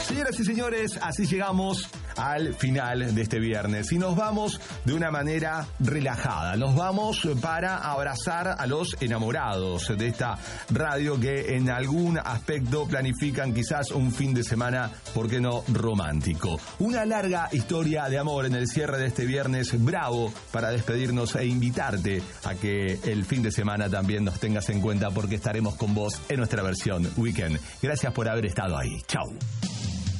Señoras y señores, así llegamos al final de este viernes y nos vamos de una manera relajada. Nos vamos para abrazar a los enamorados de esta radio que en algún aspecto planifican quizás un fin de semana, ¿por qué no romántico? Una larga historia de amor en el cierre de este viernes bravo para despedirnos e invitarte a que el fin de semana también nos tengas en cuenta porque estaremos con vos en nuestra versión Weekend. Gracias por haber estado ahí. Chau.